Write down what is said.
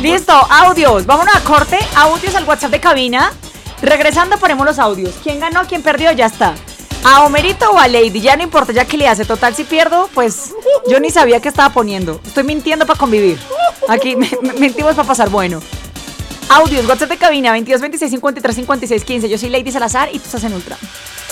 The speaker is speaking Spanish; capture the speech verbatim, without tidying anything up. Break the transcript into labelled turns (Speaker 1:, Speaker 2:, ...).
Speaker 1: Listo, audios. Vámonos a corte. Audios al WhatsApp de cabina. Regresando ponemos los audios. ¿Quién ganó? ¿Quién perdió? Ya está. ¿A Homerito o a Lady? Ya no importa, ya que le hace. Total, si pierdo, pues yo ni sabía qué estaba poniendo. Estoy mintiendo para convivir. Aquí me, me, mentimos para pasar bueno. Audios, WhatsApp de cabina, veintidós, veintiséis, cincuenta y tres, cincuenta y seis, quince. Yo soy Lady Salazar y tú estás en Ultra.